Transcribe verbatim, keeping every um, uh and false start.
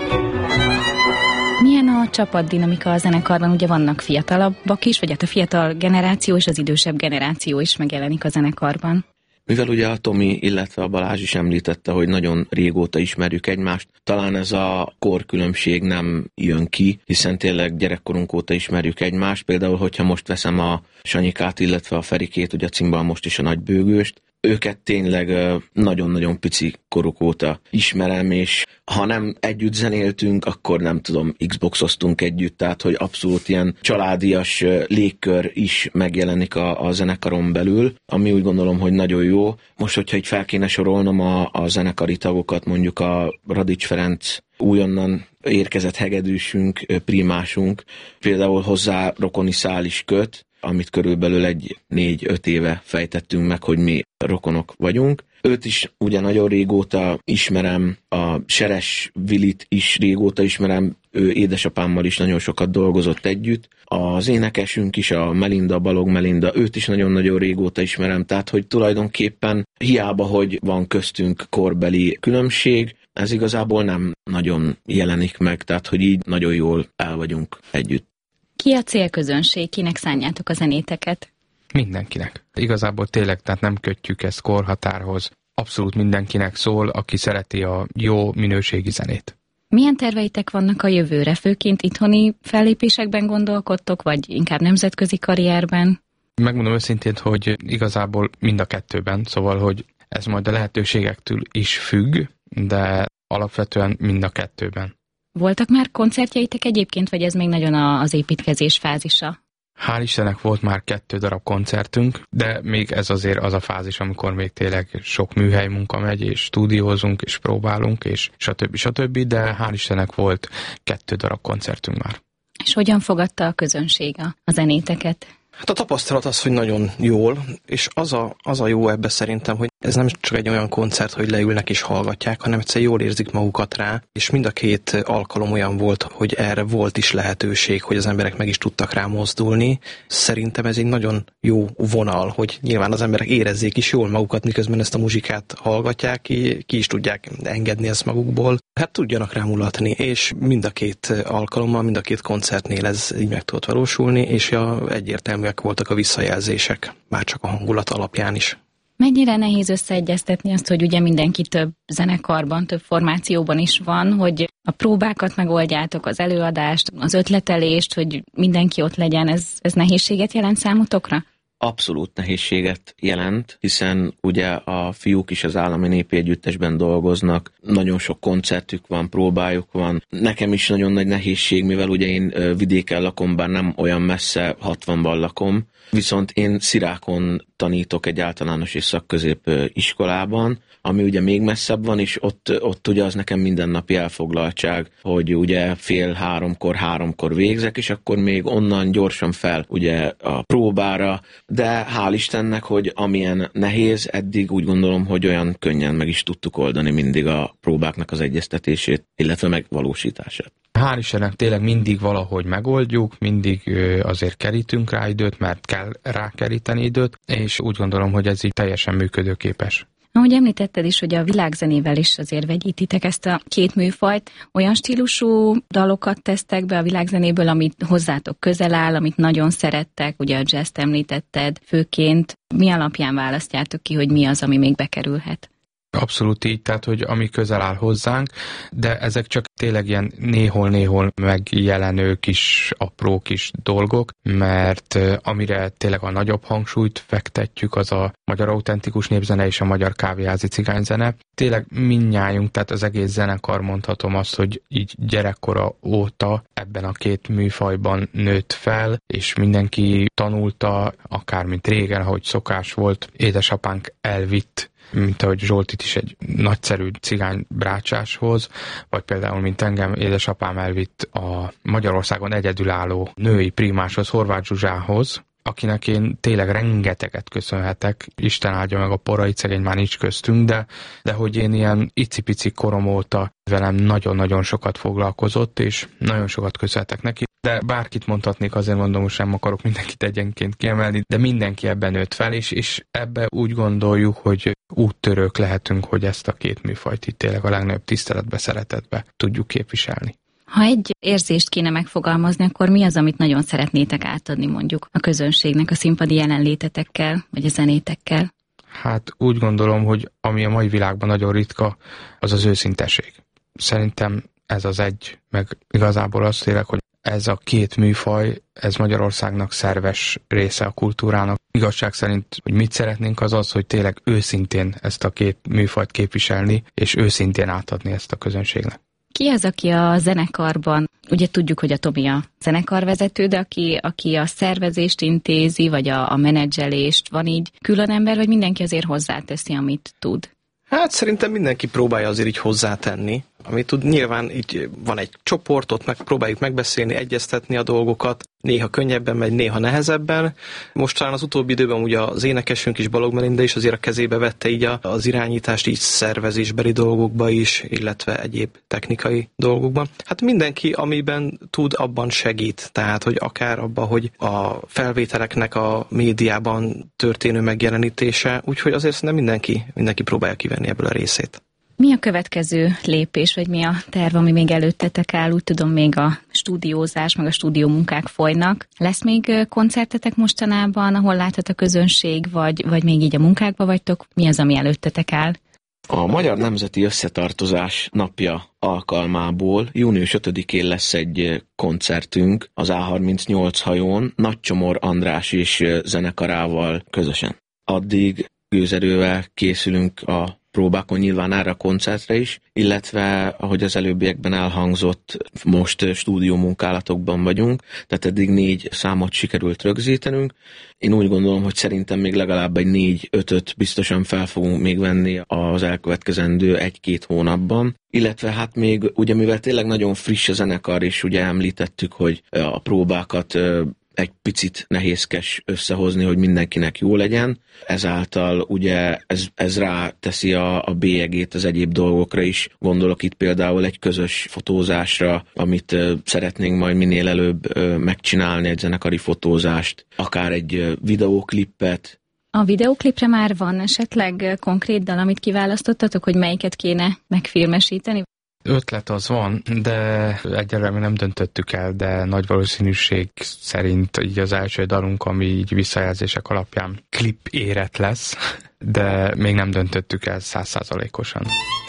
Milyen a csapatdinamika a zenekarban? Ugye vannak fiatalabbak is, vagy hát a fiatal generáció és az idősebb generáció is megjelenik a zenekarban. Mivel ugye a Tomi, illetve a Balázs is említette, hogy nagyon régóta ismerjük egymást, talán ez a korkülönbség nem jön ki, hiszen tényleg gyerekkorunk óta ismerjük egymást. Például, hogyha most veszem a Sanyikát, illetve a Ferikét, ugye a Cimbal most is a nagybőgőst, őket tényleg nagyon-nagyon pici koruk óta ismerem, és ha nem együtt zenéltünk, akkor nem tudom, Xboxoztunk együtt, tehát hogy abszolút ilyen családias légkör is megjelenik a, a zenekaron belül, ami úgy gondolom, hogy nagyon jó. Most, hogyha így fel kéne sorolnom a, a zenekari tagokat, mondjuk a Radics Ferenc újonnan érkezett hegedűsünk, primásunk, például hozzá rokoni szál is köt, amit körülbelül egy négy-öt éve fejtettünk meg, hogy mi rokonok vagyunk. Őt is ugye nagyon régóta ismerem, a Seres Vilit is régóta ismerem, ő édesapámmal is nagyon sokat dolgozott együtt. Az énekesünk is, a Melinda, Balog Melinda, őt is nagyon-nagyon régóta ismerem, tehát hogy tulajdonképpen hiába, hogy van köztünk korbeli különbség, ez igazából nem nagyon jelenik meg, tehát hogy így nagyon jól el vagyunk együtt. Ki a célközönség? Kinek szánjátok a zenéteket? Mindenkinek. Igazából tényleg, tehát nem kötjük ezt korhatárhoz. Abszolút mindenkinek szól, aki szereti a jó minőségi zenét. Milyen terveitek vannak a jövőre? Főként itthoni fellépésekben gondolkodtok, vagy inkább nemzetközi karrierben? Megmondom őszintén, hogy igazából mind a kettőben, szóval, hogy ez majd a lehetőségektől is függ, de alapvetően mind a kettőben. Voltak már koncertjeitek egyébként, vagy ez még nagyon az építkezés fázisa? Hál' Istennek volt már kettő darab koncertünk, de még ez azért az a fázis, amikor még tényleg sok műhely munka megy, és stúdiózunk, és próbálunk, és stb. stb., de hál' Istennek volt kettő darab koncertünk már. És hogyan fogadta a közönség a zenéteket? Hát a tapasztalat az, hogy nagyon jól, és az a, az a jó ebbe szerintem, hogy ez nem csak egy olyan koncert, hogy leülnek és hallgatják, hanem egyszer jól érzik magukat rá, és mind a két alkalom olyan volt, hogy erre volt is lehetőség, hogy az emberek meg is tudtak rá mozdulni. Szerintem ez egy nagyon jó vonal, hogy nyilván az emberek érezzék is jól magukat, miközben ezt a muzsikát hallgatják, ki, ki is tudják engedni ezt magukból. Hát tudjanak rá mulatni, és mind a két alkalommal, mind a két koncertnél ez így meg tudott valósulni, és a, egyértelműek voltak a visszajelzések, már csak a hangulat alapján is. Mennyire nehéz összeegyeztetni azt, hogy ugye mindenki több zenekarban, több formációban is van, hogy a próbákat megoldjátok, az előadást, az ötletelést, hogy mindenki ott legyen, ez, ez nehézséget jelent számotokra? Abszolút nehézséget jelent, hiszen ugye a fiúk is az Állami Népi Együttesben dolgoznak, nagyon sok koncertük van, próbájuk van. Nekem is nagyon nagy nehézség, mivel ugye én vidéken lakom, bár nem olyan messze, hatvanban lakom, viszont én Szirákon tanítok egy általános és szakközép iskolában, ami ugye még messzebb van, és ott, ott ugye az nekem mindennapi elfoglaltság, hogy ugye fél háromkor, háromkor végzek, és akkor még onnan gyorsan fel ugye a próbára, de hál' Istennek, hogy amilyen nehéz, eddig úgy gondolom, hogy olyan könnyen meg is tudtuk oldani mindig a próbáknak az egyeztetését, illetve megvalósítását. Hál' Istennek tényleg mindig valahogy megoldjuk, mindig azért kerítünk rá időt, mert kell rá keríteni időt, és úgy gondolom, hogy ez így teljesen működőképes. Ahogy említetted is, hogy a világzenével is azért vegyítitek ezt a két műfajt, olyan stílusú dalokat tesztek be a világzenéből, amit hozzátok közel áll, amit nagyon szerettek, ugye a jazzt említetted főként. Mi alapján választjátok ki, hogy mi az, ami még bekerülhet? Abszolút így, tehát, hogy ami közel áll hozzánk, de ezek csak tényleg ilyen néhol-néhol megjelenő kis apró kis dolgok, mert amire tényleg a nagyobb hangsúlyt fektetjük, az a magyar autentikus népzene és a magyar kávéházi cigányzene. Tényleg mindnyájunk, tehát az egész zenekar, mondhatom azt, hogy így gyerekkora óta ebben a két műfajban nőtt fel, és mindenki tanulta, akár mint régen, ahogy szokás volt, édesapánk elvitt, mint ahogy Zsoltit is egy nagyszerű cigány brácsáshoz, vagy például, mint engem édesapám elvitt a Magyarországon egyedülálló női primáshoz, Horváth Zsuzsához, akinek én tényleg rengeteget köszönhetek, Isten áldja meg a porait, szegény már nincs köztünk, de, de hogy én ilyen icipici korom óta velem nagyon-nagyon sokat foglalkozott, és nagyon sokat köszönhetek neki. De bárkit mondhatnék, azért mondom, hogy sem akarok mindenkit egyenként kiemelni, de mindenki ebben nőtt fel, és, és ebbe úgy gondoljuk, hogy úttörők lehetünk, hogy ezt a két műfajt itt tényleg a legnagyobb tiszteletbe, szeretetbe tudjuk képviselni. Ha egy érzést kéne megfogalmazni, akkor mi az, amit nagyon szeretnétek átadni mondjuk a közönségnek a színpadi jelenlétetekkel, vagy a zenétekkel? Hát úgy gondolom, hogy ami a mai világban nagyon ritka, az az őszinteség. Szerintem ez az egy, meg igazából az tényleg, hogy ez a két műfaj, ez Magyarországnak szerves része a kultúrának. Igazság szerint, hogy mit szeretnénk, az az, hogy tényleg őszintén ezt a két műfajt képviselni, és őszintén átadni ezt a közönségnek. Ki az, aki a zenekarban, ugye tudjuk, hogy a Tomi a zenekarvezető, de aki, aki a szervezést intézi, vagy a, a menedzselést, van így külön ember, vagy mindenki azért hozzáteszi, amit tud? Hát szerintem mindenki próbálja azért így hozzátenni, amit tud. Nyilván így van egy csoport, ott meg próbáljuk megbeszélni, egyeztetni a dolgokat. Néha könnyebben megy, néha nehezebben. Most talán az utóbbi időben ugye az énekesünk is, Balog Melinda is azért a kezébe vette így az irányítást, így szervezésbeli dolgokba is, illetve egyéb technikai dolgokban. Hát mindenki, amiben tud, abban segít. Tehát, hogy akár abban, hogy a felvételeknek a médiában történő megjelenítése, úgyhogy azért szerintem mindenki, mindenki próbálja kivenni ebből a részét. Mi a következő lépés, vagy mi a terv, ami még előttetek áll? Úgy tudom, még a stúdiózás, meg a stúdiómunkák folynak. Lesz még koncertetek mostanában, ahol láthat a közönség, vagy, vagy még így a munkákba vagytok? Mi az, ami előttetek áll? A Magyar Nemzeti Összetartozás napja alkalmából június ötödikén lesz egy koncertünk az á harmincnyolc hajón, Nagycsomor András és zenekarával közösen. Addig gőzerővel készülünk a próbákon nyilván erre a koncertre is, illetve, ahogy az előbbiekben elhangzott, most stúdiómunkálatokban vagyunk, tehát eddig négy számot sikerült rögzítenünk. Én úgy gondolom, hogy szerintem még legalább egy négy-ötöt biztosan fel fogunk még venni az elkövetkezendő egy-két hónapban. Illetve hát még, ugye mivel tényleg nagyon friss a zenekar, és ugye említettük, hogy a próbákat egy picit nehézkes összehozni, hogy mindenkinek jó legyen. Ezáltal ugye ez, ez ráteszi a, a bélyegét az egyéb dolgokra is. Gondolok itt például egy közös fotózásra, amit uh, szeretnénk majd minél előbb uh, megcsinálni, egy zenekari fotózást, akár egy uh, videóklippet. A videóklipre már van esetleg konkrét dal, amit kiválasztottatok, hogy melyiket kéne megfilmesíteni? Ötlet az van, de egyelőre még nem döntöttük el, de nagy valószínűség szerint így az első dalunk, ami így visszajelzések alapján klip érett lesz, de még nem döntöttük el száz százalékosan.